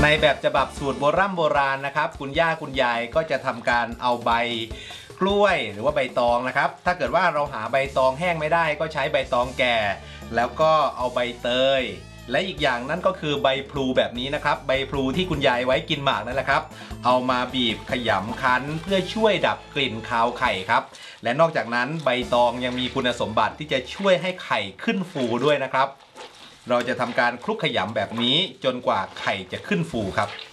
แบบฉบับสูตรโบราณนะครับคุณย่าคุณยายก็จะทำการเอาใบกล้วยหรือว่าใบตองนะครับถ้าเกิดว่าเราหาใบตองแห้งไม่ได้ก็ใช้ใบตองแก่แล้วก็เอาใบเตยและอีกอย่างนั่นก็คือใบพลูแบบนี้นะครับใบพลูที่คุณยายไว้กินหมากนั่นแหละครับเอามาบีบขยำคั้นเพื่อช่วยดับกลิ่นคาวไข่ครับและนอกจากนั้นใบตองยังมีคุณสมบัติที่จะช่วยให้ไข่ขึ้นฟูด้วยนะครับเราจะทำการคลุกขยำแบบนี้จนกว่าไข่จะขึ้นฟูครับ